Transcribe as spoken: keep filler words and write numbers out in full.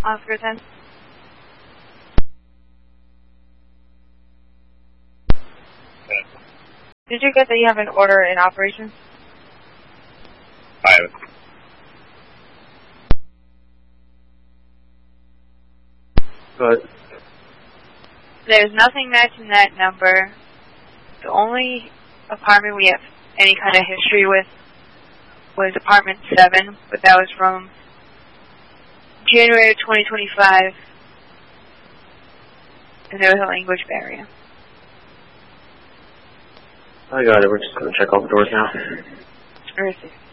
Oscar ten. Did you get that you have an order in operation? I have it. Good. There's nothing matching that number. The only apartment we have any kind of history with was apartment seven, but that was from January of twenty twenty-five, and there was a language barrier. I got it. We're just going to check all the doors now. Where is it?